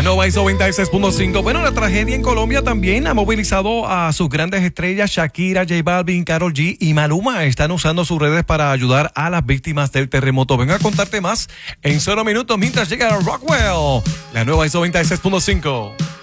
nueva ISO 96.5. Bueno, la tragedia en Colombia también ha movilizado a sus grandes estrellas. Shakira, J Balvin, Karol G y Maluma están usando sus redes para ayudar a las víctimas del terremoto. Vengo a contarte más en solo minutos mientras llega Rockwell, la nueva ISO 96.5.